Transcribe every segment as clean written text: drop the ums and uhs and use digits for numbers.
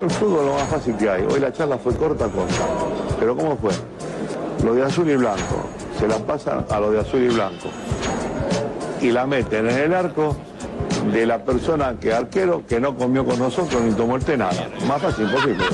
El fútbol es lo más fácil que hay. Hoy la charla fue corta. Pero ¿cómo fue? Lo de azul y blanco. Se la pasan a lo de azul y blanco. Y la meten en el arco de la persona que arquero que no comió con nosotros ni tomó el té nada. Más fácil imposible.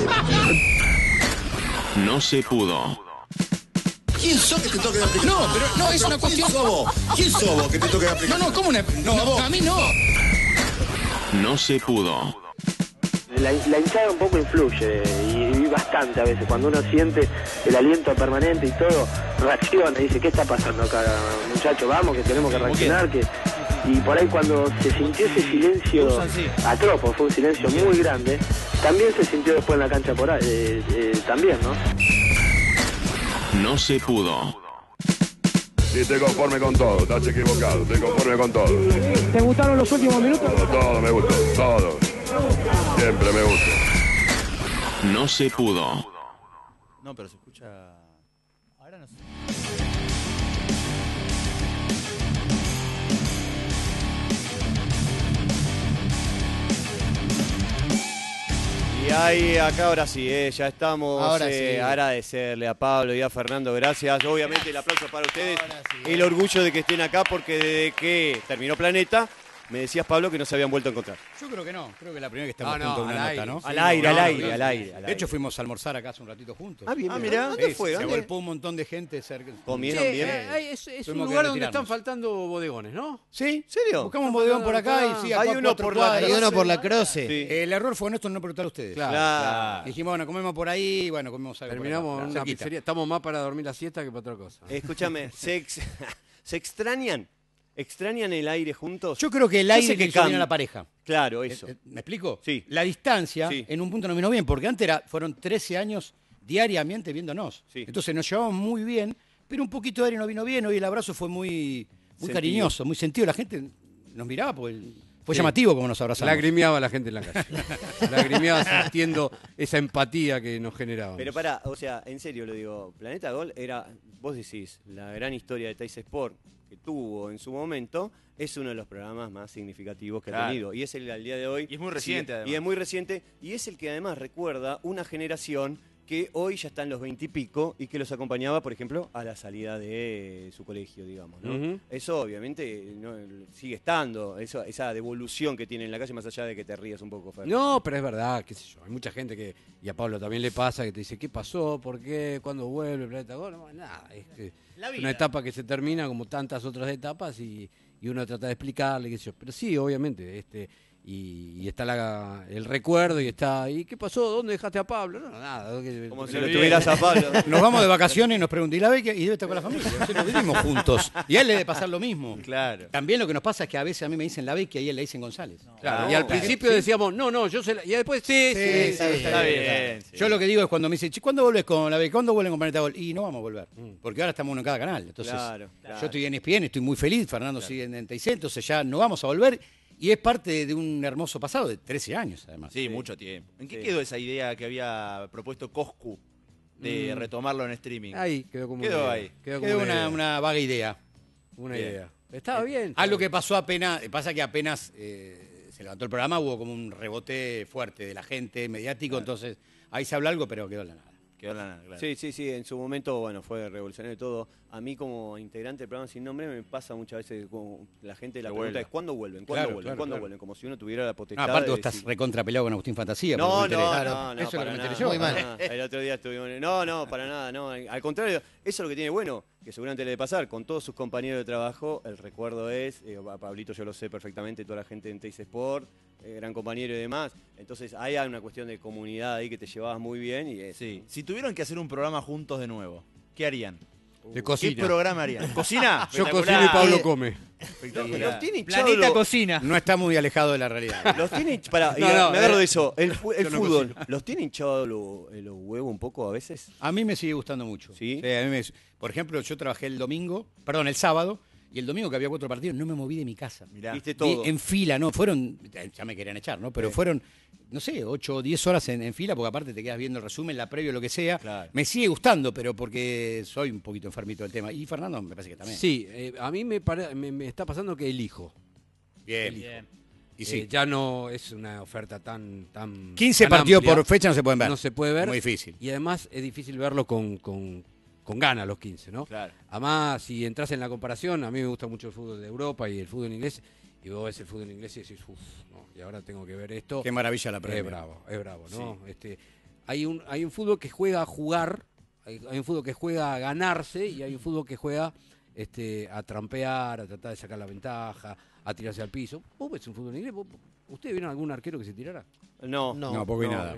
No se pudo. ¿Quién sos que te toque de aplicar? No, pero no, es una cuestión... ¿Quién sos vos? ¿Quién sos vos que te toque de aplicar? No, ¿cómo una...? No, a mí no. No se pudo. La hinchada un poco influye y bastante a veces. Cuando uno siente el aliento permanente y todo, reacciona y dice, ¿qué está pasando acá, muchachos? Vamos, que tenemos que reaccionar. Y por ahí cuando se sintió ese silencio atropo, fue un silencio muy grande, también se sintió después en la cancha por ahí, también, ¿no? No se pudo. Sí, estoy conforme con todo, estás equivocado, estoy conforme con todo. ¿Te gustaron los últimos minutos? Todo me gustó, todo. Siempre me gusta. No se pudo. No, pero se escucha... Ahora no sé. Y ahí, acá ahora sí, ya estamos. Ahora sí. Agradecerle a Pablo y a Fernando, gracias. Obviamente el aplauso para ustedes. Sí. El orgullo de que estén acá porque desde que terminó Planeta, me decías, Pablo, que no se habían vuelto a encontrar. Yo creo que no. Creo que la primera que estamos juntos en una nota, ¿no? Al aire. De hecho, fuimos a almorzar acá hace un ratito juntos. Mirá. ¿Dónde fue? Se agolpó un montón de gente cerca. ¿Comieron bien? Es un lugar donde están faltando bodegones, ¿no? Sí. ¿En serio? Buscamos un bodegón por acá y sí, hay uno por la Croce. uno por la Croce. Sí. El error fue nuestro no preguntar a ustedes. Claro. Dijimos, bueno, comemos por ahí y bueno, comemos algo. Terminamos en una pizzería. Estamos más para dormir la siesta que para otra cosa. Escúchame, ¿se extrañan? ¿Extrañan el aire juntos? Yo creo que el aire que cambia a la pareja. Claro, eso. ¿Me explico? Sí. La distancia en un punto nos vino bien, porque antes fueron 13 años diariamente viéndonos. Sí. Entonces nos llevamos muy bien, pero un poquito de aire nos vino bien. Hoy el abrazo fue muy cariñoso, muy sentido. La gente nos miraba porque fue llamativo como nos abrazamos. Lagrimeaba la gente en la calle. Lagrimeaba sintiendo esa empatía que nos generaba. Pero pará, o sea, en serio lo digo, Planeta Gol era, vos decís, la gran historia de Teis Sport que tuvo en su momento, es uno de los programas más significativos que ha tenido. Y es el al día de hoy. Y es muy reciente, además. Y es muy reciente. Y es el que además recuerda una generación que hoy ya está en los 20 y pico y que los acompañaba, por ejemplo, a la salida de su colegio, digamos, ¿no? Eso obviamente no, sigue estando, esa devolución que tiene en la calle, más allá de que te rías un poco, Fer. No, pero es verdad, qué sé yo, hay mucha gente que, y a Pablo también le pasa, que te dice, ¿qué pasó? ¿Por qué? ¿Cuándo vuelve el Planeta Gol? No, nada, es una etapa que se termina como tantas otras etapas y uno trata de explicarle, qué sé yo. Pero sí, obviamente, y está el recuerdo y está, ¿y qué pasó? ¿Dónde dejaste a Pablo? No, nada. Como si lo tuvieras a Pablo. Nos vamos de vacaciones y nos pregunta, ¿y la beca? Y debe estar con la familia. Nos vivimos juntos. Y a él le debe pasar lo mismo. Claro. También lo que nos pasa es que a veces a mí me dicen la beca y a él le dicen González. No, claro. Y al principio decíamos, no, yo sé, y después sí. Está bien. Yo lo que digo es cuando me dicen, ¿cuándo volvés con la beca? ¿Cuándo vuelven con Planeta Gol? Y no vamos a volver. Porque ahora estamos uno en cada canal. Entonces, yo estoy en ESPN, estoy muy feliz. Fernando sigue en TIC, entonces ya no vamos a volver. Y es parte de un hermoso pasado de 13 años, además. Sí, mucho tiempo. ¿En qué quedó esa idea que había propuesto Coscu de retomarlo en streaming? Ahí, quedó ahí. Quedó una vaga idea. Una idea. Estaba bien. Algo que pasó apenas, pasa que apenas se levantó el programa, hubo como un rebote fuerte de la gente, mediático, entonces ahí se habló algo, pero quedó en la nada. Claro. Sí, en su momento, bueno, fue revolucionario todo. A mí como integrante del programa Sin Nombre me pasa muchas veces con la gente la pregunta es ¿cuándo vuelven? ¿Cuándo vuelven? Como si uno tuviera la potestad. Aparte vos estás recontra peleado con Agustín Fantasía. No, eso es lo que me enteré yo. Muy mal. El otro día estuvimos... No, para nada, no. Al contrario, eso es lo que tiene bueno, que seguramente le debe pasar. Con todos sus compañeros de trabajo, el recuerdo es, a Pablito yo lo sé perfectamente, toda la gente en Teis Sport, gran compañero y demás. Entonces hay una cuestión de comunidad ahí que te llevabas muy bien. Sí. Si tuvieron que hacer un programa juntos de nuevo, ¿qué harían? De cocina. ¿Qué programa harían? ¿Cocina? Yo cocino y Pablo come. Los tiene Planeta Cocina. No está muy alejado de la realidad. Los tiene me agarro de eso. El fútbol. ¿Los tiene hinchados los huevos un poco a veces? A mí me sigue gustando mucho. ¿Sí? A mí por ejemplo, yo trabajé el sábado, y el domingo que había 4 partidos no me moví de mi casa. Mirá. ¿Viste todo? En fila, ¿no? Ya me querían echar, ¿no? Pero fueron, no sé, 8 o 10 horas en fila, porque aparte te quedas viendo el resumen, la previa, lo que sea. Claro. Me sigue gustando, pero porque soy un poquito enfermito del tema. Y Fernando me parece que también. Sí, a mí me está pasando que elijo. Bien. Y sí. Ya no es una oferta tan 15 tan partidos amplia. por fecha no se pueden ver. No se puede ver. Muy difícil. Y además es difícil verlo con ganas los 15, ¿no? Claro. Además, si entras en la comparación, a mí me gusta mucho el fútbol de Europa y el fútbol inglés, y vos ves el fútbol inglés y decís, no, y ahora tengo que ver esto. Qué maravilla la Premier. Es bravo, ¿no? Sí. Hay un fútbol que juega a jugar, hay un fútbol que juega a ganarse y hay un fútbol que juega a trampear, a tratar de sacar la ventaja, a tirarse al piso. ¿Vos ves un fútbol inglés? ¿Ustedes vieron algún arquero que se tirara? No, poco y nada.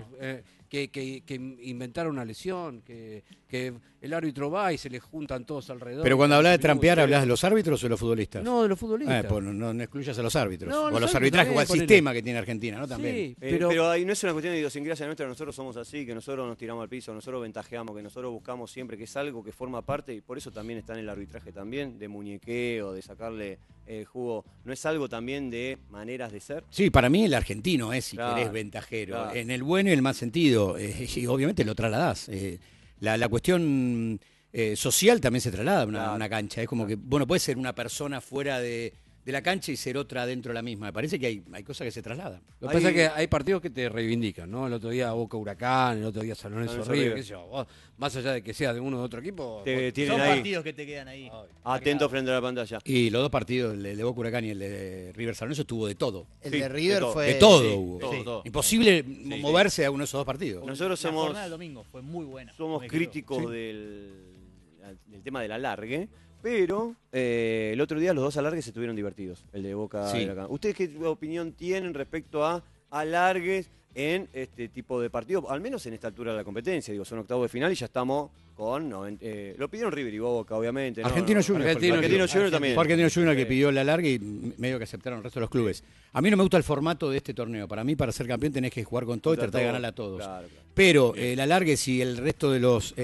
Que inventara una lesión, que el árbitro va y se le juntan todos alrededor. Pero cuando hablas de trampear, ¿hablas de los árbitros o de los futbolistas? No, de los futbolistas. Pues no excluyas a los árbitros. No, o los arbitrajes o al sistema que tiene Argentina, ¿no? También. Sí, pero ahí no es una cuestión de idiosincrasia nuestra, nosotros somos así, que nosotros nos tiramos al piso, nosotros ventajeamos, que nosotros buscamos siempre, que es algo que forma parte, y por eso también está en el arbitraje también, de muñequeo, de sacarle jugo. ¿No es algo también de maneras de ser? Sí, para mí el argentino es, si Claro, querés, ventajero. claro. En el bueno y el mal sentido. Y obviamente lo trasladás. La cuestión social también se traslada a una cancha. Es como que, bueno, puede ser una persona fuera de la cancha y ser otra dentro de la misma. Me parece que hay cosas que se trasladan. Lo que pasa es que hay partidos que te reivindican, ¿no? El otro día Boca Huracán, el otro día San Lorenzo River, qué sé yo. Vos, más allá de que sea de uno de otro equipo, Son partidos que te quedan ahí. Atento frente a la pantalla. Y los dos partidos, el de Boca Huracán y el de River San Lorenzo, tuvo de todo. El de River fue... De todo sí, hubo. todo. Imposible moverse a uno de esos dos partidos. Nosotros La somos... jornada del domingo fue muy buena. Somos críticos del tema del alargue, pero el otro día los dos alargues estuvieron divertidos, el de Boca y Huracán. ¿Ustedes qué opinión tienen respecto a alargues en este tipo de partidos? Al menos en esta altura de la competencia, digo, son octavos de final y ya estamos con... lo pidieron River y Boca, obviamente. Argentino Junior. Argentino Junior también. Fue Argentino Junior el que pidió el alargue y medio que aceptaron el resto de los clubes. A mí no me gusta el formato de este torneo. Para mí, para ser campeón tenés que jugar con todo y tratar de ganarle a todos. Claro. Pero el alargue, si el resto de los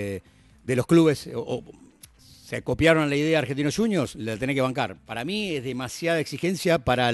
clubes se copiaron a la idea de Argentinos Juniors, la tenés que bancar. Para mí es demasiada exigencia para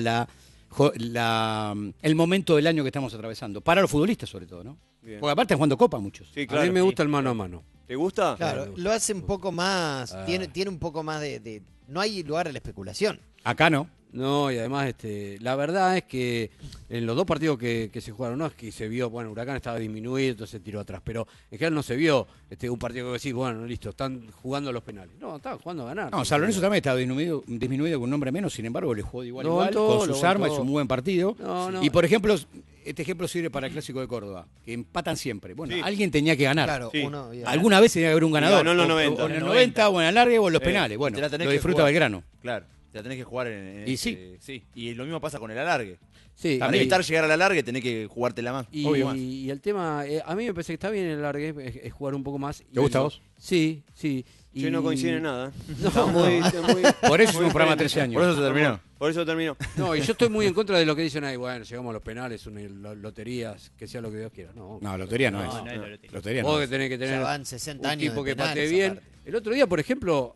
el momento del año que estamos atravesando. Para los futbolistas, sobre todo, ¿no? Bien. Porque aparte están jugando Copa muchos. Sí, claro. A mí me gusta el mano a mano. ¿Te gusta? Claro, lo hace un poco más, tiene un poco más de... No hay lugar a la especulación. Acá no. No, y además, la verdad es que en los dos partidos que se jugaron, no es que se vio, bueno, Huracán estaba disminuido, entonces tiró atrás, pero en general no se vio un partido que decís, bueno, listo, están jugando los penales. No, estaban jugando a ganar. No, San Lorenzo también estaba disminuido con un hombre menos, sin embargo, le jugó de igual a Lo igual, aguantó, con sus lo armas, aguantó. hizo un buen partido. No. Y, por ejemplo, este ejemplo sirve para el Clásico de Córdoba, que empatan siempre. Bueno, Sí. alguien tenía que ganar. Claro, Sí. Alguna Vez tenía que haber un ganador. ganó en los 90. O en el 90, o en el largue, o en los penales. Bueno, Te la tenés lo que disfruta jugar. Belgrano. Claro, te la tenés que jugar en Y sí. Y lo mismo pasa con el alargue. Sí, Para evitar llegar al alargue tenés que jugártela más. y el tema, a mí me parece que está bien el largue, es jugar un poco más. ¿Te gusta a vos? Sí. Yo no coincido en nada. No. Está muy... Por eso es un programa de 13 años. Por eso se terminó. Por eso terminó. No, y yo estoy muy en contra de lo que dicen ahí, bueno, llegamos a los penales, loterías, que sea lo que Dios quiera. No, lotería no es. No es lotería. Lotería vos no que es. tenés que tener Ya van 60 un años tipo de que penales, patee bien. aparte. El otro día, por ejemplo,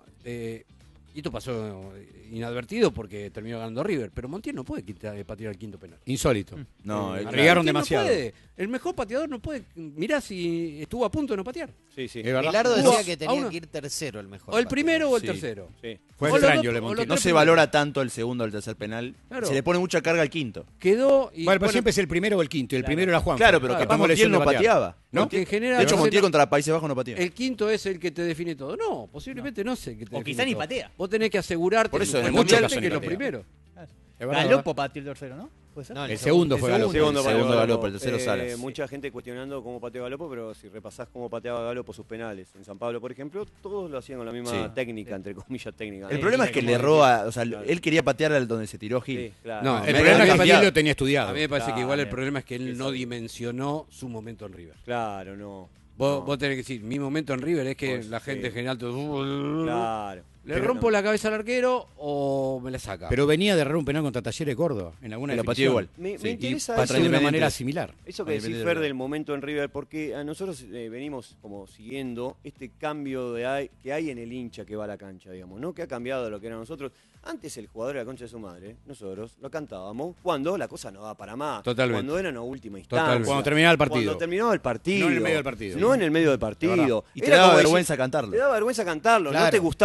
y esto pasó inadvertido porque terminó ganando River, pero Montiel no puede patear el quinto penal. Insólito. No, Arriesgaron Montiel demasiado. No puede. El mejor pateador no puede. Mirá si estuvo a punto de no patear. Sí, sí. Es verdad. Bilardo Jugó decía que a tenía uno. que ir tercero el mejor. O el primero o el Sí. tercero. Sí. Fue O los extraño dos- lo de o los Montiel. No tres se primeros. valora tanto el segundo o el tercer penal. Claro. Se le pone mucha carga al quinto. Quedó. Y, Bueno, pero siempre es el primero o el quinto. Y el primero era Juan. Claro, pero Claro. capaz Tomó Montiel lesión de no patear. pateaba. ¿No? Porque en general. De hecho, no sé, Montiel no- contra Países Bajos no pateó. El quinto es el que te define todo. No, posiblemente no sé el que te O define quizá ni todo. patea. Vos tenés que asegurarte Por eso, en en muchos muchos casos casos que ni los patea. primeros. Es verdad, Galopo pateó el tercero, ¿no? ¿Puede ser? No, El segundo fue Galopo. Segundo Galopo, el tercero Salas. Mucha gente cuestionando cómo pateó Galopo, pero si repasás cómo pateaba Galopo sus penales en San Pablo, por ejemplo, todos lo hacían con la misma Sí. técnica, entre comillas técnica. El problema es que le erró o sea, él quería patear al donde se tiró Gil. Sí, claro. No, El me- problema a es mí que me- Gil lo tenía estudiado. A mí me parece que igual el Claro. problema es que él no Exacto. dimensionó su momento en River. Claro, no. Vos tenés que decir, mi momento en River es que Pues, la gente sí. en general Claro. le rompo la cabeza al arquero o me la saca. Pero venía de errar un penal contra Talleres de Córdoba. En alguna Que lo pateó definición. igual. Me interesa Pasó de una manera similar. Eso que decís, Fer, del momento en River, porque a nosotros venimos como siguiendo este cambio que hay en el hincha que va a la cancha, digamos, ¿no? Que ha cambiado lo que era nosotros. Antes el jugador de la concha de su madre, nosotros lo cantábamos cuando la cosa no va para más. Totalmente. Cuando era una última instancia. Totalmente. Cuando terminaba el partido. Cuando terminaba el partido. No en el medio del partido. No en el medio del partido. Y te Era daba como vergüenza decir, cantarlo. Te daba vergüenza cantarlo, no Claro. te gustaba cantarlo.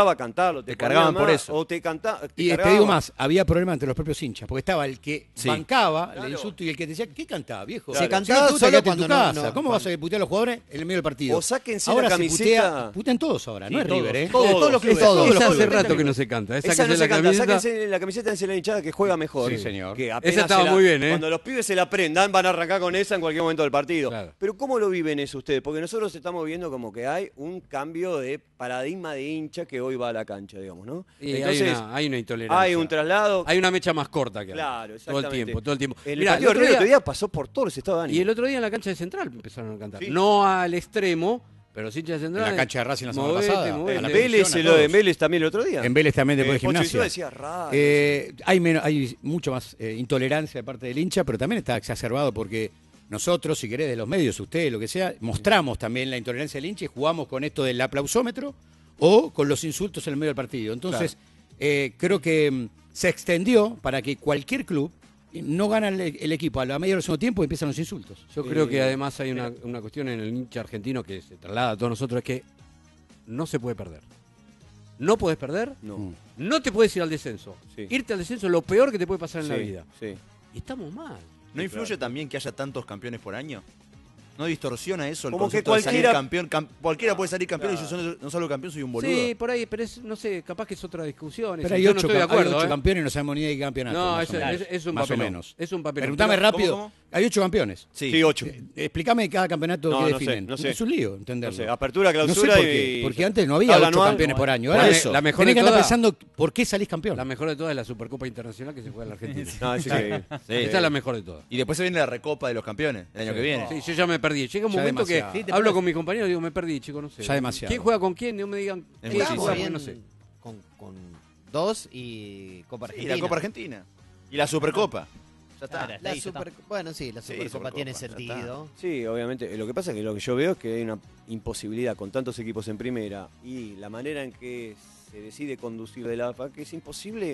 cantarlo. Te cargaban por eso. O te cantaban. Y te digo más, había problemas entre los propios hinchas, porque estaba el que Sí. bancaba Claro. el insulto y el que te decía, ¿qué cantaba, viejo? Se Si cantaba no te gusta, solo quédate en cuando tu no- casa. no, ¿Cómo vas a putear a los jugadores en el medio del partido? O sáquense Ahora la se camiseta. putean todos ahora, Sí, no es todos, River, ¿eh? todos los clubes. Todos los Esa hace clubes. rato que no se canta. Esa no Sáquense se la canta, camiseta. sáquense la camiseta de la hinchada que juega mejor. Sí, señor. Que apenas Esa estaba se la- muy bien, ¿eh? Cuando los pibes se la aprendan, van a arrancar con esa en cualquier momento del partido. Claro. Pero ¿cómo lo viven eso ustedes? Porque nosotros estamos viendo como que hay un cambio de paradigma de hincha que hoy va a la cancha, digamos, ¿no? Y Entonces, hay una intolerancia. hay un traslado. Hay una mecha más corta que Claro, antes. Todo el exactamente. tiempo. El Mirá, partido de River el otro día- día pasó por todos los estados de ánimo. Y el otro día en la cancha de Central empezaron a cantar. Sí. No al extremo, pero los hinchas de Central. En la cancha de Racing la semana movete, pasada. movete. A la En Vélez, presión a lo de todos. Vélez también el otro día. En Vélez también después de Pocho gimnasia. Isúa decía raro. Hay mucho más intolerancia de parte del hincha, pero también está exacerbado porque nosotros, si querés, de los medios, ustedes, lo que sea, mostramos también la intolerancia del hincha y jugamos con esto del aplausómetro o con los insultos en el medio del partido. Entonces, creo que se extendió para que cualquier club no gana el equipo a la media hora del segundo tiempo y empiezan los insultos. Yo creo que además hay una cuestión en el hincha argentino que se traslada a todos nosotros, es que no se puede perder. No puedes perder, no te puedes ir al descenso. Sí. Irte al descenso es lo peor que te puede pasar en la Sí, vida. sí. Y estamos mal. ¿No influye también que haya tantos campeones por año? ¿No distorsiona eso el Como que concepto de salir cualquiera- campeón? Cualquiera puede salir campeón Claro. y yo no salgo campeón, soy un boludo. Sí, por ahí, pero no sé, capaz que es otra discusión. Pero hay yo no 8, estoy de acuerdo. campeones y no sabemos ni de qué campeonato. No, más o menos. es un Más o papelón. menos. Es un papelón. Preguntame Pero- rápido. ¿cómo? Hay 8 campeones. Sí, 8. Explícame cada campeonato No, que no sé, definen. no sé. Es un lío entenderlo. No sé, apertura, No sé clausura por qué, y... porque antes no había tabla 8 anual. campeones por año. Bueno, Ahora eso. la mejor Tenés de que andar todas- pensando por qué salís campeón. La mejor de todas es la Supercopa Internacional que se juega en la Argentina. No, es increíble. Esta es la mejor de todas. Y después se viene la Recopa de los Campeones el año que viene. Sí, yo ya me perdí. Llega un Ya momento que demasiado. Sí, te hablo puedes- con mis compañeros y digo, me perdí, chico, no sé. Ya demasiado. ¿Quién juega con quién? No me digan. Es ¿qué muchísimo. juega? bien No sé. con 2 y Copa Sí, Argentina. la Copa Argentina. Y la Supercopa. Ya está. Claro. La Ahí ya super- bueno, sí, la Sí, Supercopa Supercopa, tiene ya sentido. Sí, obviamente. Lo que pasa es que lo que yo veo es que hay una imposibilidad con tantos equipos en primera y la manera en que se decide conducir de la AFA, que es imposible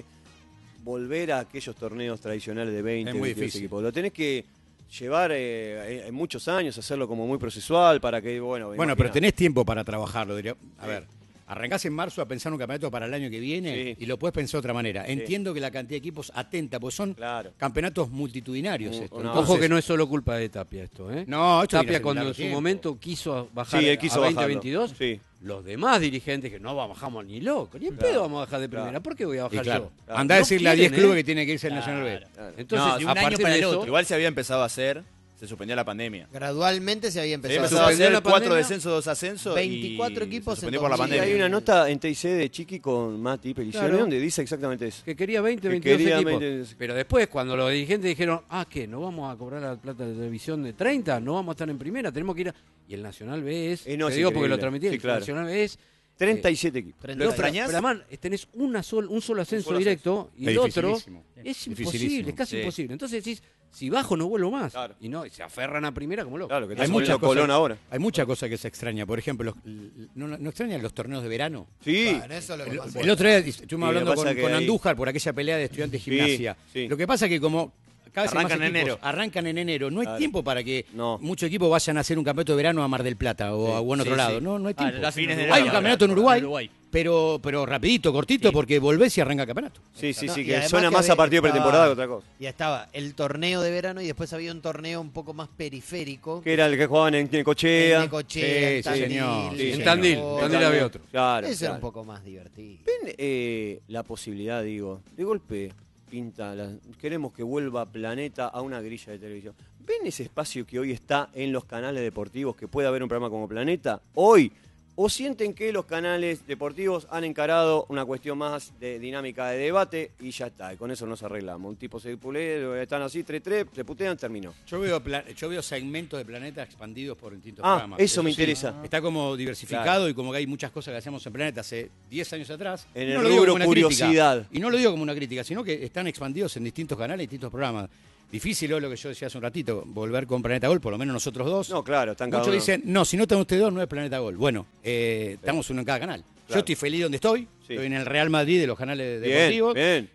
volver a aquellos torneos tradicionales de 20, Es muy 22 difícil. equipos. Lo tenés que llevar en muchos años, hacerlo como muy procesual para que, bueno... Bueno, imagina- pero tenés tiempo para trabajarlo. Diría. A ver, arrancás en marzo a pensar un campeonato para el año que viene Sí. y lo puedes pensar de otra manera. Entiendo que la cantidad de equipos atenta, porque son Claro. campeonatos multitudinarios. Un- Esto. una- Ojo Entonces, que no es solo culpa de Tapia esto, ¿eh? No, esto viene Tapia hace cuando largo en su tiempo. momento quiso bajar Sí, él quiso a bajarlo. 2022, Sí. los demás dirigentes que no bajamos ni loco, ni en pedo vamos a bajar de primera. Claro. ¿Por qué voy a Y bajar claro, yo? andá a No decirle a 10 quieren, clubes ¿eh? que tiene que irse al Nacional B. Entonces, No, de a un año partir para de el eso, otro. Igual se había empezado a hacer, se suspendía la pandemia. Gradualmente se había Se empezado había a empezado a suspendió hacer la 4 pandemia. descensos, 2 ascensos. 24 y equipos se suspendió en por la 2000. Sí, pandemia. hay una nota en TIC de Chiqui con Mati Peliciano Claro. donde dice exactamente eso. que quería 20, Que 22 quería equipos. 20. Pero después, cuando los dirigentes dijeron, ¿qué? ¿No vamos a cobrar la plata de televisión de 30? ¿No vamos a estar en primera? Tenemos que ir a... Y el Nacional B es... No, te es digo porque lo increíble. transmití. Sí, el claro. Nacional B es... 37 equipos. No, ¿Lo pero extrañás? además tenés un solo ascenso solo directo y Es el otro dificilísimo. es Dificilísimo. imposible, es casi Sí. imposible. Entonces decís, si bajo no vuelvo más. Claro. Y no, y se aferran a primera como loco. Claro, que Hay está muchas poniendo Colón ahora. Hay muchas cosas que se extraña. Por ejemplo, ¿no extrañan los torneos de verano? Sí. Bueno, eso es lo que El, pasa. el otro día estuvimos Sí, hablando lo que pasa con que hay- Andújar por aquella pelea de estudiantes Sí, gimnasia. sí. Lo que pasa es que como cada vez hay Arrancan más en equipos enero. arrancan en enero, no hay Claro. tiempo para que No. muchos equipos vayan a hacer un campeonato de verano a Mar del Plata o a buen otro Sí, lado. sí. No hay tiempo. lo hacen Fines en de Uruguay Hay un ahora. campeonato en Uruguay, Uruguay. pero rapidito, cortito, Sí. porque volvés y arranca el campeonato. Sí, sí, No, sí, y que además suena que más a había- partir de pretemporada que estaba- otra cosa. Y estaba el torneo de verano y después había un torneo un poco más periférico. Que era el que jugaban en Necochea. En Necochea, en Sí, Tandil, señor. Sí, Sí, En señor. Tandil, Córdoba. Tandil había otro. Claro. Eso era claro. un poco más divertido. Ven la posibilidad, digo, de golpe pinta, queremos que vuelva Planeta a una grilla de televisión. ¿Ven ese espacio que hoy está en los canales deportivos, que puede haber un programa como Planeta? Hoy. ¿O sienten que los canales deportivos han encarado una cuestión más de dinámica de debate y ya está? Y con eso nos arreglamos. Un tipo se pulea, están así, 3-3, se putean, terminó. Yo veo segmentos de Planeta expandidos por distintos Ah, programas. eso me sí, interesa. Está como diversificado Claro. y como que hay muchas cosas que hacíamos en Planeta hace 10 años atrás. En Y el no lo digo rubro como una crítica. curiosidad. Y no lo digo como una crítica, sino que están expandidos en distintos canales, distintos programas. Difícil lo que yo decía hace un ratito, volver con Planeta Gol, por lo menos nosotros dos. No, claro, están cada Muchos uno. dicen, no, si no están ustedes dos, no es Planeta Gol. Bueno, estamos uno en cada canal. Yo estoy feliz donde estoy. Sí. Estoy en el Real Madrid de los canales Bien, deportivos. bien.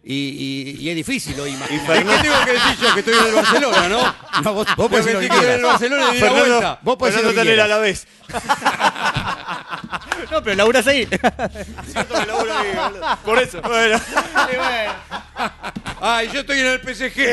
Y es difícil hoy Y imaginar. Fernando, tengo que decir yo? Que estoy en el Barcelona, ¿no? No, vos podés decir lo que en el quieras. Barcelona y di la vuelta. Vos podés decir Fernando lo que Tanel a quieras. la vez. No, pero laburás ahí. Cierto que laburo ahí, boludo. Por eso. Bueno. Y bueno. Ay, yo estoy en el PSG.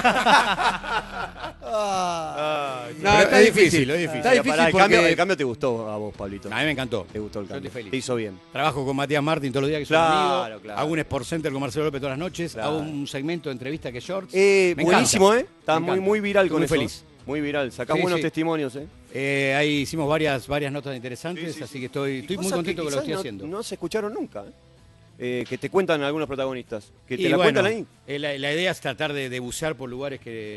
No, está difícil, es difícil. Está difícil Pará, porque... el cambio te gustó a vos, Pablito. A mí me encantó. Te gustó el Yo cambio. estoy feliz. Te hizo bien. Trabajo con Matías Martín todos los días, que Claro, soy amigo. claro. Hago un Sport Center con Marcelo López todas las noches. Claro. Hago un segmento de entrevista que es Shorts. Buenísimo, ¿eh? Está Me muy, encanta. muy viral Estoy con muy eso. feliz. Muy viral. Sacás Sí, buenos sí. testimonios, ¿eh? Ahí hicimos varias notas interesantes, Sí, sí, así sí. que estoy muy Cosas contento con lo que estoy quizás haciendo. No se escucharon nunca, que te cuentan algunos protagonistas. Que te Y la bueno, cuentan ahí. La idea es tratar de bucear por lugares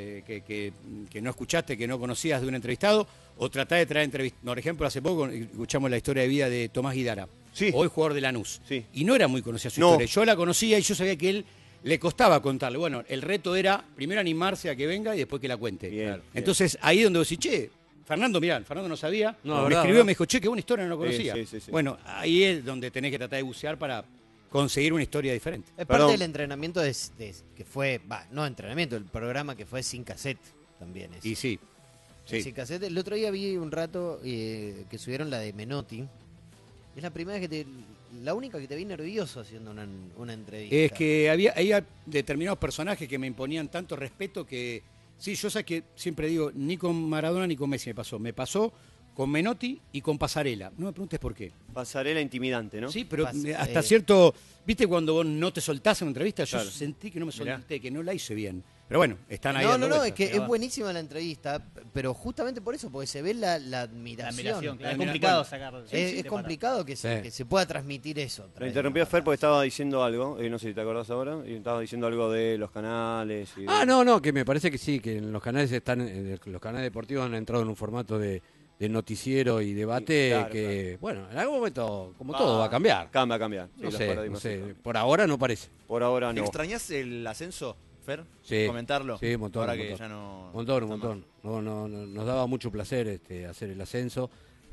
que no escuchaste, que no conocías de un entrevistado, o tratar de traer entrevistas. Por ejemplo, hace poco escuchamos la historia de vida de Tomás Guidara, hoy jugador de Lanús. Sí. Y no era muy conocida su No. historia. Yo la conocía y yo sabía que él le costaba contarle. Bueno, el reto era primero animarse a que venga y después que la cuente. Bien. Entonces, ahí donde vos decís, che, Fernando, mirá, Fernando no sabía, No, me verdad, escribió y verdad. me dijo, che, qué buena historia, no lo conocía. Sí. Bueno, ahí es donde tenés que tratar de bucear para conseguir una historia diferente. Es Perdón. parte del entrenamiento que fue, no entrenamiento, el programa que fue sin cassette también. Es. Y sí. Sin cassette. El otro día vi un rato que subieron la de Menotti. Es la primera vez la única que te vi nervioso haciendo una entrevista. Es que había determinados personajes que me imponían tanto respeto que, sí, yo sé que siempre digo, ni con Maradona ni con Messi me pasó. Me pasó con Menotti y con Pasarela. No me preguntes por qué. Pasarela intimidante, ¿no? Sí, pero hasta cierto... ¿Viste cuando vos no te soltás en una entrevista? Yo Claro. sentí que no me solté, que no la hice bien. Pero bueno, están ahí. No, dando es vueltas. que es buenísima la entrevista, pero justamente por eso, porque se ve la admiración. Claro, es complicado sacarlo. Es complicado que se pueda transmitir eso. Lo interrumpí a Fer porque estaba diciendo algo, no sé si te acordás ahora, y estaba diciendo algo de los canales. Y No, que me parece que sí, que en los canales los canales deportivos han entrado en un formato de noticiero y debate Claro, que, bueno, en algún momento, como todo, va a cambiar. Cambia, cambia. Sí, No los sé, paradigmas no sé. Por ahora no parece. Por ahora no. ¿Extrañás el ascenso, Fer? Sí. ¿Comentarlo? Sí, un montón. Ahora un que montón. ya no... Un montón. No, nos daba mucho placer hacer el ascenso.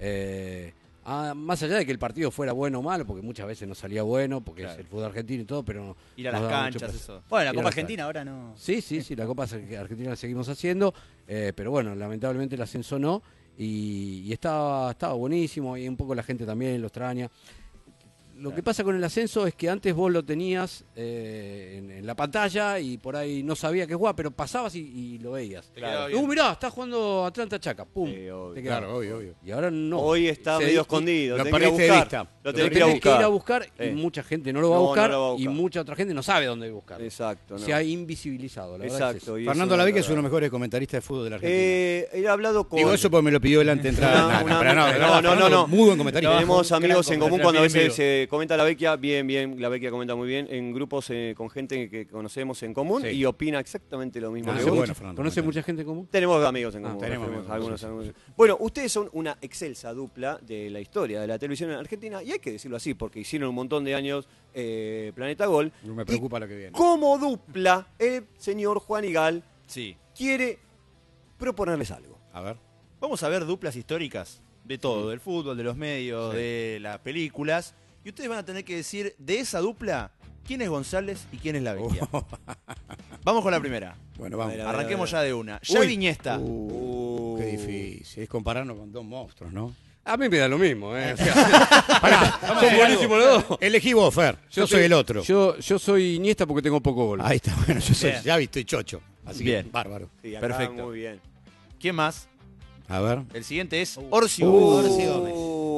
Más allá de que el partido fuera bueno o malo, porque muchas veces no salía bueno, porque es el fútbol argentino y todo, pero ir a nos las daba mucho canchas, placer. eso. Bueno, la Ir a Copa las Argentina canchas. ahora no... Sí, la Copa Argentina la seguimos haciendo, pero bueno, lamentablemente el ascenso no, y estaba buenísimo, y un poco la gente también lo extraña. Lo que pasa con el ascenso es que antes vos lo tenías en la pantalla y por ahí no sabía qué jugaba, pero pasabas y lo veías. Claro. Mirá, está jugando Atlanta Chaca, pum. Te quedaba. Claro, obvio. Y ahora no. Hoy está medio escondido. Lo tenés que ir a perdiste de buscar. vista. Lo tenés que ir a buscar. y mucha gente no lo va a No, buscar, no lo va a y buscar. mucha otra gente no sabe dónde buscar. Exacto. Se ha invisibilizado, la verdad. Exacto. Es eso. y Fernando eso Lavica es verdad. uno de los mejores comentaristas de fútbol de la Argentina. He hablado con... Digo eso porque me lo pidió delante de entrar. No. Muy buen comentarista. Tenemos amigos en común cuando a veces bien se comenta la Vecchia, bien, la Vecchia comenta muy bien, en grupos con gente que conocemos en común Sí. y opina exactamente lo mismo que Conoce vos. bueno, Fernando. ¿Conoce mucha gente en común? Tenemos amigos en común. tenemos algunos. amigos, sí. Bueno, ustedes son una excelsa dupla de la historia de la televisión en Argentina y hay que decirlo así porque hicieron un montón de años Planeta Gol. No me preocupa lo que viene. Como dupla, el señor Juan Igal Sí. quiere proponerles algo. A ver. Vamos a ver duplas históricas de todo, del fútbol, de los medios, de las películas. Y ustedes van a tener que decir de esa dupla quién es González y quién es la Vecchia. Vamos con la primera. Bueno, vamos. Arranquemos ya de una. Xavi Iniesta. Qué difícil. Es compararnos con dos monstruos, ¿no? A mí me da lo mismo, ¿eh? O sea, Pará, son buenísimos los dos. Elegí vos, Fer. Yo soy el otro. Yo soy Iniesta porque tengo poco gol. Ahí está, bueno, yo soy Bien. Xavi, estoy chocho. Así Bien. que, bárbaro. Sí, acá Perfecto. Muy bien. ¿Quién más? A ver. El siguiente es Orsi Gómez. Orsi Gómez.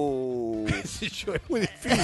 Yo, es muy difícil.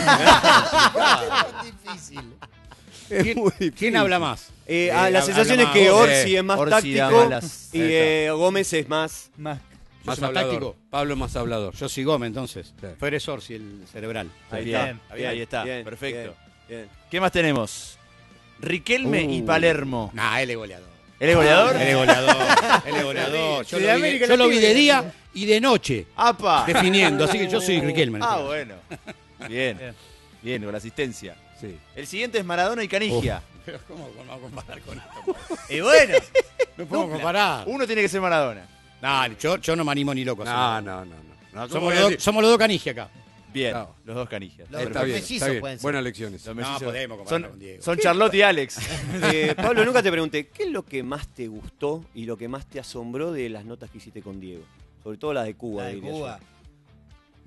difícil. ¿Quién habla más? La sensación es habla que más Orsi es más Orsi da táctico malas. y Gómez es más... Más. Yo soy más hablador. táctico. Pablo es más hablador. Yo soy Gómez, entonces. Sí. Fer es Orsi, el cerebral. Ahí Bien, está, ahí está. bien, Perfecto. bien. ¿Qué más tenemos? Riquelme y Palermo. Nah, él es goleador. ¿Él es goleador? Él es goleador. Él es goleador. Yo lo vi de- yo lo vi de día y de noche ¡Apa! definiendo. Así que yo soy Riquelme. Ah, bueno. Bien. Bien, con asistencia. Sí. El siguiente es Maradona y Canigia. Pero ¿cómo vamos a comparar con esto? Y bueno, No podemos comparar. uno tiene que ser Maradona. Nah, yo no me animo ni loco. a No. hacerlo. Somos los dos Canigia acá. Bien, No. los dos Canigias. Los Está bien, mellizos está bien. pueden ser. Buenas lecciones. Los No mellizos. podemos comparar Son, con Diego. son Charlotte y Alex. Pablo, nunca te pregunté, ¿qué es lo que más te gustó y lo que más te asombró de las notas que hiciste con Diego? Sobre todo las de Cuba, La de diría Cuba.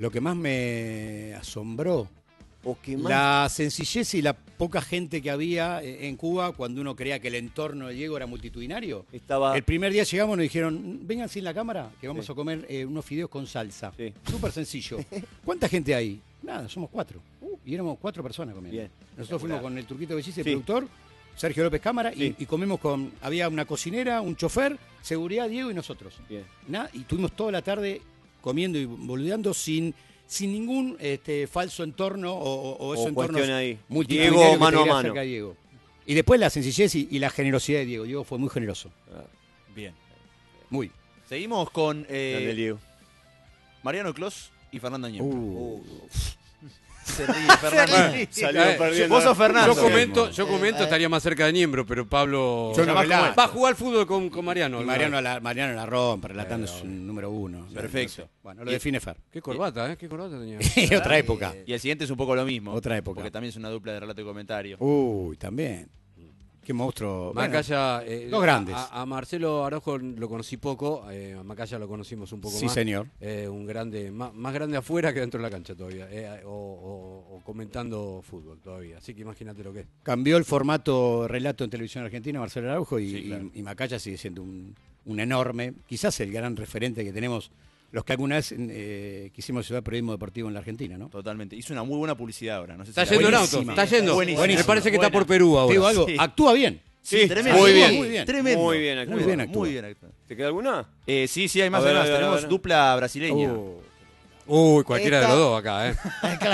Lo que más me asombró, ¿O qué más? la sencillez y la poca gente que había en Cuba cuando uno creía que el entorno de Diego era multitudinario. El primer día llegamos y nos dijeron, vengan sin la cámara, que vamos a comer unos fideos con salsa. Súper sencillo. ¿Cuánta gente hay? Nada, somos 4. Y éramos 4 personas comiendo. Bien. Nosotros fuimos con el Turquito Bellice, el productor, Sergio López Cámara, y comemos con... Había una cocinera, un chofer, seguridad, Diego y nosotros. Bien. Y tuvimos toda la tarde comiendo y boludeando sin ningún falso entorno o esos entornos cuestión ahí. multitudinarios Diego que mano te a quería mano. cerca de Diego. Y después la sencillez y la generosidad de Diego. Diego fue muy generoso. Bien. Muy. Seguimos con Grande Diego. Mariano Clos y Fernando Ñempo. Se ríe, Fernando. Salió perdiendo. Vos sos Fernando. Yo comento, estaría más cerca de Niembro, pero Pablo Yo no va relato. a jugar al fútbol con Mariano. Y Mariano la rompe, relatando es un número 1. Perfecto. Bueno, lo define Fer. Qué corbata, ¿eh? Qué corbata tenía. Otra época. Y el siguiente es un poco lo mismo. Otra época. Porque también es una dupla de relato y comentario. Uy, también. Qué monstruo. Macaya, los grandes. A Marcelo Araujo lo conocí poco, a Macaya lo conocimos un poco Sí, más. señor. Un grande, más grande afuera que dentro de la cancha todavía, o comentando fútbol todavía. Así que imagínate lo que es. Cambió el formato relato en televisión argentina, Marcelo Araujo, Sí, claro. y Macaya sigue siendo un enorme, quizás el gran referente que tenemos los que alguna vez quisimos estudiar periodismo deportivo en la Argentina, ¿no? Totalmente. Hizo una muy buena publicidad ahora. No sé Está si yendo en buenísima. auto, está yendo. Buenísima. Me parece que está por Perú ahora. Te digo algo, Sí. actúa bien. Sí, tremendo. Muy bien. Muy bien. Tremendo. Muy bien actúa. Muy bien actúa. Muy bien actúa. ¿Te queda alguna? Sí, hay más A ver, además. a ver, Tenemos a ver. dupla brasileña. Uy, cualquiera de los dos acá, ¿eh?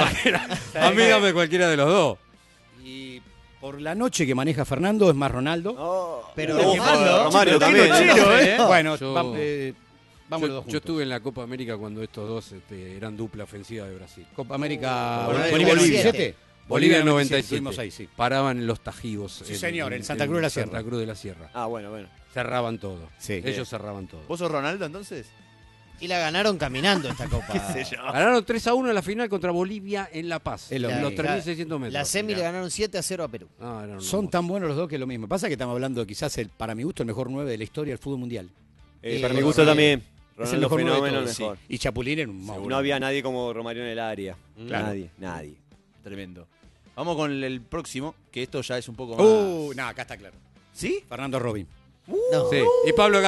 A mí dame cualquiera de los dos. Y por la noche que maneja Fernando es más Ronaldo. Pero Romario también. Bueno, Yo- vamos los dos Yo juntos. estuve en la Copa América cuando estos dos eran dupla ofensiva de Brasil. Copa América Bolivia Bolivia 97. 97. Bolivia 97. 97. Estuvimos ahí, sí. Paraban en los Tajivos. Sí, señor, en Santa Cruz de la Sierra. Santa Cruz de la Sierra. Ah, bueno. Cerraban todo. Sí. Ellos cerraban todo. ¿Vos sos Ronaldo entonces? Y la ganaron caminando esta copa. Ganaron 3-1 en la final contra Bolivia en La Paz. Es lo En los mismo. 3.600 metros. La semi le ganaron 7-0 a Perú. No, eran Son unos tan buenos los dos que es lo mismo. Pasa que estamos hablando quizás para mi gusto el mejor 9 de la historia del fútbol mundial. Para mi gusto también. Es el Ronaldo mejor 9 de fenómeno, el todos, mejor. sí. Y Chapulín era un monstruo. No había nadie como Romario en el área. Claro. Nadie. Tremendo. Vamos con el próximo, que esto ya es un poco más... No, acá está claro. ¿Sí? Fernando Robin. No. Sí. Y Pablo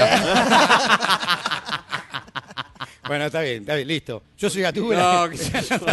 Gatúbela. Bueno, está bien, listo. Yo soy Gatúbela. No, qué sé yo.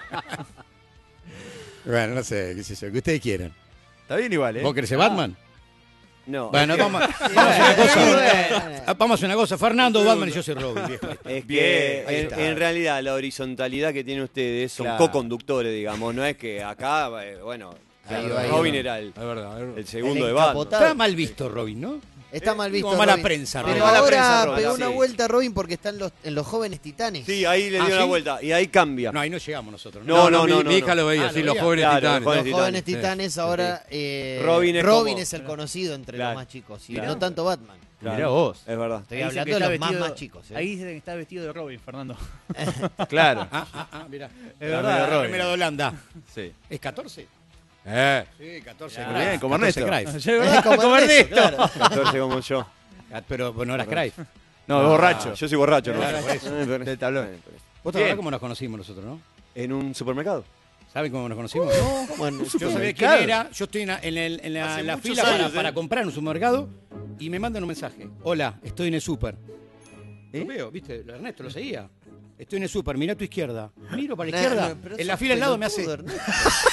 Bueno, no sé, qué sé yo, que ustedes quieran. Está bien igual, ¿eh? ¿Vos querés ser Batman? No. Bueno, vamos a hacer una cosa. Vamos a hacer una cosa. Fernando, Batman y yo soy Robin, viejo. Es Bien, que ahí está. en realidad la horizontalidad que tienen ustedes son Claro. co-conductores, digamos. No es que acá, bueno, Ahí va, Robin ahí va. era Es verdad. el segundo El de Batman. encapotado. Está mal visto Robin, ¿no? Está mal visto. Como mala Robin. prensa, Pero Robin. Mala ahora prensa, Robin, pegó sí. una vuelta Robin porque están en los jóvenes titanes. Sí, ahí le dio ¿Ah, una sí? vuelta y ahí cambia. No, ahí no llegamos nosotros. Mi hija lo veía, Ah, sí, lo los veía. jóvenes Claro, titanes. los Los jóvenes Titanes. titanes ahora Robin es es el conocido entre Claro. los más chicos y Claro. no tanto Batman. Claro. Mirá vos. Es verdad. Estoy Ahí dice hablando que de está los vestido- más chicos. Ahí dice que está vestido de Robin, Fernando. Claro. Mirá. Es verdad. La primera de Holanda. Sí. ¿Es 14? Sí, 14. Muy bien, como Ernesto. Cruyff. Sí, ¿verdad? Como Ernesto, claro. 14 como yo. Pero no eras Cruyff. No, borracho. Yo soy borracho, ¿no? Claro, por eso. Del tablón. Vos te acordás cómo nos conocimos nosotros, ¿no? En un supermercado. ¿Saben cómo nos conocimos? Bueno, Yo sabía quién era, yo estoy en la muchos fila años, para comprar en un supermercado y me mandan un mensaje. Hola, estoy en el súper. Lo veo, viste, Ernesto lo seguía. Estoy en el súper, mira a tu izquierda. Miro para la izquierda. pero En la sos fila al lado me hace... pelotudo, Ernesto.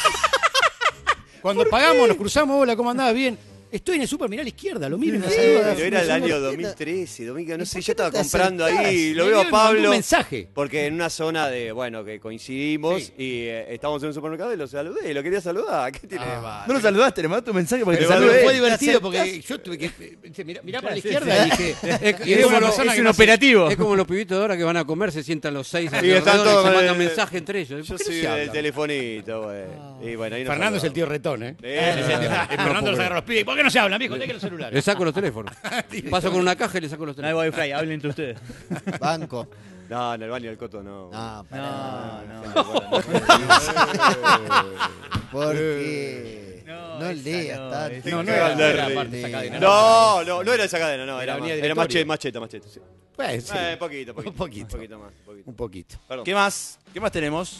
Cuando pagamos, nos cruzamos, hola, ¿cómo andabas? Bien. Estoy en el súper, mirá a la izquierda, lo miro y me saluda. Pero era el no año entiendo. 2013, domingo, no ¿Y sé, por yo qué estaba no te comprando acercás? ahí, lo Me veo a dio- me mandó Pablo. un mensaje. Porque en una zona de, bueno, que coincidimos Sí. y estábamos en un supermercado y lo saludé, lo quería saludar. ¿Qué tiene de malo? No lo saludaste, le mandaste un mensaje porque te Pero saludé. fue divertido porque yo tuve que mirá para la izquierda y dije... Es y era una como persona es que un no sé- operativo. Es como los pibitos de ahora que van a comer, se sientan los 6 Y están todos y se con mandan el- mensaje entre ellos. Yo ¿Por qué no soy se del hablan? telefonito, güey. Y bueno, ahí nos Fernando es el saludamos. tío retón, ¿eh? puedo Fernando los agarra los pibes. ¿Por qué no se hablan, viejo? Dejen los celulares. Le saco los teléfonos. Paso con una caja y le saco los No hay teléfonos. wifi, hablen entre ustedes. Banco. No, en el baño del Coto no. No, No. porque no esa leas no, tanto. esa No era Grande parte ritmo. de esa cadena. No era esa cadena, no. Era Era Avenida era Directorio. machete, sí. Pues, sí. Poquito. Un poquito. Más. Un poquito. Perdón. ¿Qué más? ¿Qué más tenemos?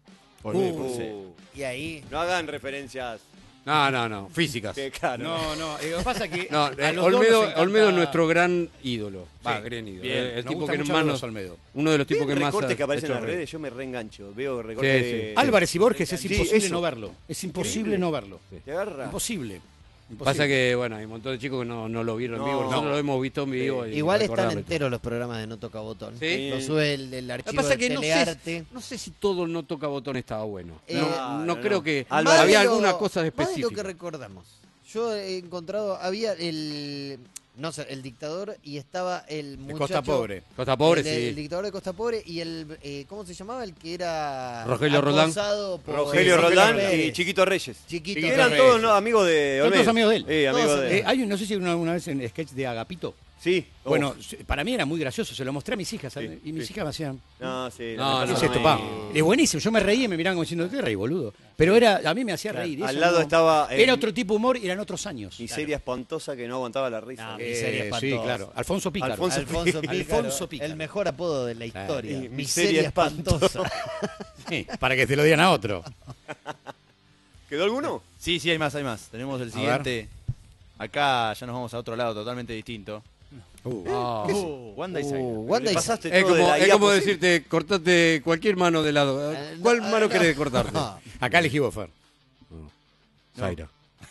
Y ahí. No hagan referencias. No, físicas. Que claro. No, lo que pasa es que. No, a los dos nos encanta- Olmedo es nuestro gran ídolo. gran ídolo. Bien, El nos tipo gusta que mucho más Carlos nos- Olmedo. uno de los tipos que ¿Ven más. recortes que ha aparecen en hecho las reír. redes? Yo me reengancho. Veo recortes. Sí. Álvarez y Borges es Sí, imposible eso. no verlo. Es imposible no verlo. Te agarra. Imposible. Pasa que, bueno, hay un montón de chicos que no lo vieron en vivo. Nosotros lo hemos visto en vivo. y Igual están recordarlo. enteros los programas de No Toca Botón. ¿Sí? Lo sube el Lo que archivo pasa de es que Telearte. no sé si todo el No Toca Botón estaba bueno. No, Creo que Más de había lo- algunas cosas Más de lo que específicas. recordamos. Yo he encontrado, había el dictador y estaba el muchacho... Costa Pobre. Costa Pobre, el sí. dictador de Costa Pobre y el... ¿cómo se llamaba? El que era... Rogelio Roldán. acosado por- Rogelio Roldán Pérez. y Chiquito Reyes. Chiquito Que eran Reyes. todos amigos de Son Olmedo. todos amigos de él. Sí, amigos de él. Hay no sé si una vez en sketch de Agapito. Sí. Bueno, para mí era muy gracioso, se lo mostré a mis hijas, ¿sabes? Y mis hijas me hacían... No, sí. ¿Qué es esto, pa? Es buenísimo, yo me reí y me miraban como diciendo, te reí, boludo. Pero a mí me hacía reír. Al eso lado no- estaba... Era otro tipo de humor y eran otros años. Miseria espantosa que no aguantaba la risa. Sí, claro. Alfonso Pícaro. Alfonso Pícaro, el mejor apodo de la historia. Miseria espantosa. Sí, para que te lo digan a otro. ¿Quedó alguno? Sí, hay más. Tenemos el siguiente. Acá ya nos vamos a otro lado totalmente distinto. Wanda y Zaira. Wanda y Pasaste Es todo de como, la es IA como posible. decirte, cortate cualquier mano de lado. ¿Cuál mano querés cortarte? Acá elegí vos, Fer. Zaira.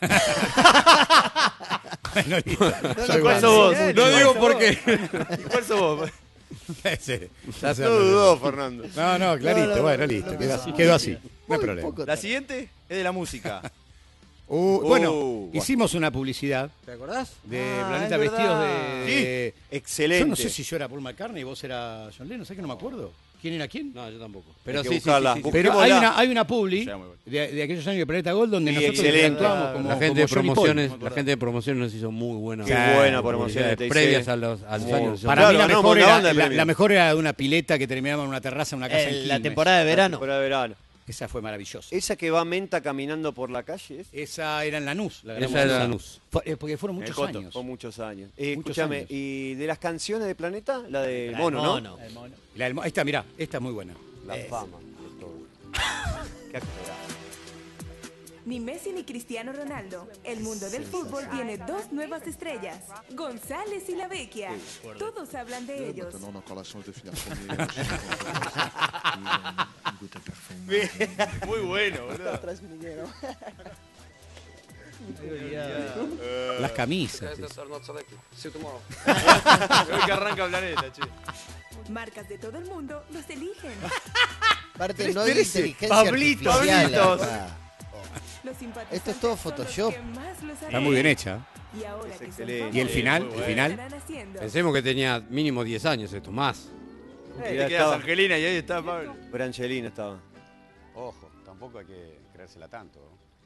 Bueno, listo. ¿Cuál sos vos? No digo por qué. ¿Cuál sos vos? Ya se No dudó, Fernando. No, clarito, bueno, listo. Quedó así. No hay problema. La siguiente es de la música. Bueno, hicimos una publicidad ¿Te acordás? de Ah, Planeta es Vestidos verdad. de... Excelente. Yo no sé si yo era Paul McCartney y vos era John Lennon, ¿sabes que no me acuerdo? ¿Quién era quién? No, yo tampoco. Pero que sí, buscarla. sí. Pero busquémosla. hay una publi Sí, muy bueno. de aquellos años de Planeta Gold donde Sí, nosotros excelente. actuábamos como La gente de como Johnny Paul. promociones, la gente de promociones nos hizo muy buena. Qué buena promoción de TIC. previas a los años. Para Claro, mí la ganamos mejor, una era, banda de premios. la mejor era de una pileta que terminaba en una terraza en una casa en La Quilmes. temporada de verano. Para verano. Esa fue maravillosa. Esa que va Menta caminando por la calle. ¿es? Esa era en Lanús. La grabamos Esa era en Lanús. Porque fueron muchos Coto, años. Por muchos años. Muchos Escúchame, años. y de las canciones de Planeta, la de Mono, ¿no? Ahí está, mirá, esta es muy buena. La fama. de todo. Qué actorazo. Ni Messi ni Cristiano Ronaldo. El mundo del fútbol tiene dos nuevas estrellas, González y La Vecchia. Todos hablan de ellos. Muy bueno, boludo. Las camisas. Hoy que arranca Planeta, che. Marcas de todo el mundo los eligen. Aparte, no hay 13. inteligencia Pablito, artificial Pablitos. acá. Los simpatizantes Esto es todo son los Photoshop. que más los Está muy bien hecha. Y ahora Es que son excelente. famosos, ¿Y el final? muy ¿El bueno. final? estarán haciendo? Pensemos que tenía mínimo 10 años esto, más. Te quedas Angelina y ahí está Pablo. Brangelina estaba. Ojo, tampoco hay que creérsela tanto.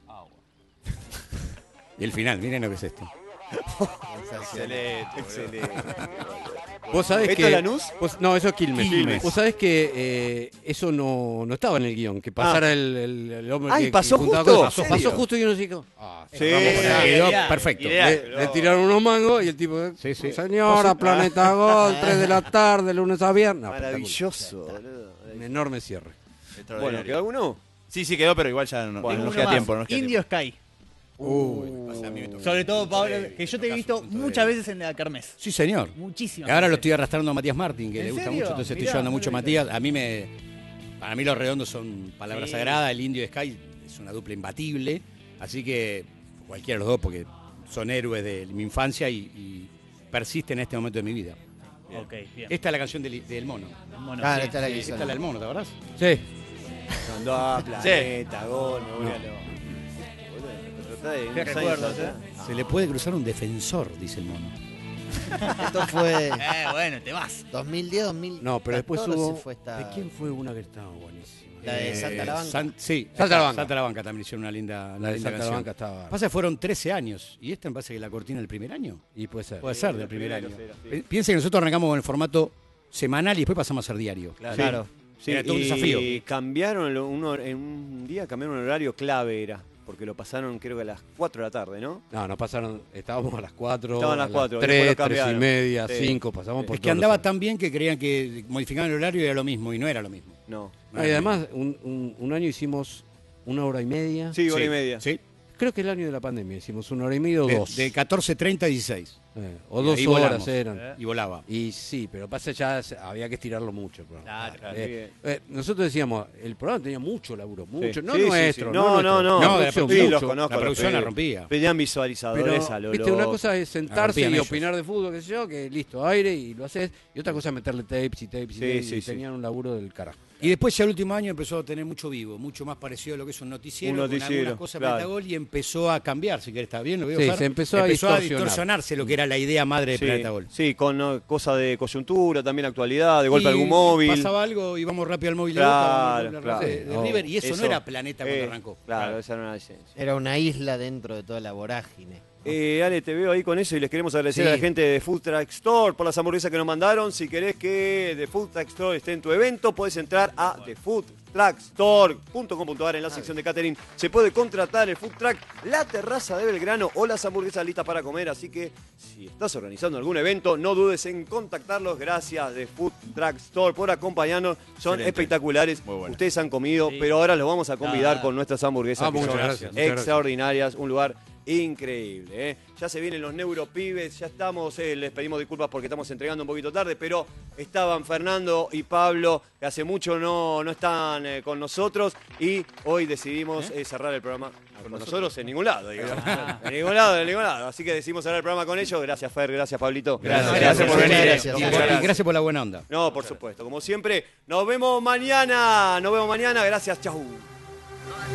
Y el final, miren lo que es esto. Excelente, Excelente. ¿Vos sabés ¿Esto que es Lanús? No, eso es Quilmes. Quilmes. Vos sabés que eso no estaba en el guión, que pasara el hombre Ay, que pasó juntaba justo. cosas. ¿En Pasó serio? justo y uno se dijo, Sí. Quedó perfecto. le tiraron unos mangos y el tipo, Sí, sí. señora, Planeta Gold, 3 de la tarde, lunes a viernes. No, Maravilloso, boludo. Un enorme cierre. Bueno, ¿quedó alguno? Sí, quedó, pero igual ya no nos queda tiempo. No nos queda Indio tiempo. Sky. Uy, Sobre todo, Pablo, que yo te he visto muchas veces en la Kermés. sí, señor. Muchísimas. Ahora lo veces. estoy arrastrando a Matías Martín, que ¿En le gusta serio? mucho, entonces estoy Mirá, llevando no mucho lo a vi. Matías. Para mí los redondos son palabras Sí. sagradas, el Indio y Sky es una dupla imbatible, así que cualquiera de los dos, porque son héroes de mi infancia y persisten en este momento de mi vida. Ok, bien. Esta es la canción del mono. Mono, Ah, sí. esta es la que Esta hizo. es la del mono, ¿te acordás? Sí. Mandó a Planeta, Gol, me voy a lo... Qué recuerdos, Se le puede cruzar un defensor, dice el mono. Esto fue Bueno, te vas. 2010, 2014. No, pero después hubo... Fue esta... ¿De quién fue una que estaba buenísima? La de Santa la Banca. Sí, Salta la Banca. Salta la Banca también hicieron una linda, La de linda Santa la canción. Banca estaba... Pasa que fueron 13 años. ¿Y esta me parece que la cortina del primer año? Y puede ser. Puede ser del primer año. sí. Piensen que nosotros arrancamos con el formato semanal y después pasamos a ser diario. Claro. Sí, Era todo un y desafío. cambiaron en un día cambiaron un horario clave era. porque lo pasaron creo que a las 4 de la tarde, ¿no? No pasaron, estábamos a las 4, Estaban a las 4, 3, 3 y media, 5, pasamos por Es que andaba tan bien que creían que modificaban el horario y era lo mismo, y no era lo mismo. No. Y además, un año hicimos 1 hora y media. Sí, hora y media. Sí. Creo que el año de la pandemia hicimos 1 hora y media o 2. De 14:30 a 16. O 2 horas eran. Y volaba. Y sí, pero pasa ya, había que estirarlo mucho. Claro, nosotros decíamos, el programa tenía mucho laburo, mucho. Sí. No Sí, nuestro. sí. No, la producción, sí, mucho. los conozco. La producción la rompía. Pedían visualizadores Pero, a lo viste, una cosa es sentarse y ellos. opinar de fútbol, qué sé yo, que listo, aire y lo haces. Y otra cosa es meterle tapes y tapes y tapes. Sí, Y sí. tenían un laburo del carajo. Y después ya el último año empezó a tener mucho vivo, mucho más parecido a lo que es un noticiero, con algunas cosas claro. Planeta Gol, y empezó a cambiar, si querés, ¿está bien? ¿Lo veo, Sí, Fer? se empezó a distorsionarse lo que era la idea madre de Planeta Gol. Sí, con cosa de coyuntura, también actualidad, de golpe algún móvil. Pasaba algo, íbamos rápido al móvil Claro, de Boca, claro. de River, y eso no era Planeta cuando arrancó. Claro, esa era una licencia. Era una isla dentro de toda la vorágine. Ale, te veo ahí con eso y les queremos agradecer Sí. a la gente de Food Truck Store por las hamburguesas que nos mandaron. Si querés que The Food Truck Store esté en tu evento, podés entrar a thefoodtruckstore.com.ar en la sección de catering. Se puede contratar el food truck, la terraza de Belgrano o las hamburguesas listas para comer. Así que si estás organizando algún evento, no dudes en contactarlos. Gracias The Food Truck Store por acompañarnos. Son Excelente. espectaculares. Muy bueno. Ustedes han comido, pero ahora los vamos a convidar con nuestras hamburguesas que muchas son gracias. extraordinarias. Un lugar increíble, ¿eh? Ya se vienen los neuropibes, ya estamos, les pedimos disculpas porque estamos entregando un poquito tarde, pero estaban Fernando y Pablo, que hace mucho no están con nosotros, y hoy decidimos cerrar el programa con nosotros en ningún lado, digamos. En ningún lado. Así que decidimos cerrar el programa con ellos. Gracias, Fer, gracias, Pablito. Gracias por venir. Gracias. Y gracias por la buena onda. No, por supuesto, como siempre. Nos vemos mañana. Gracias, chau.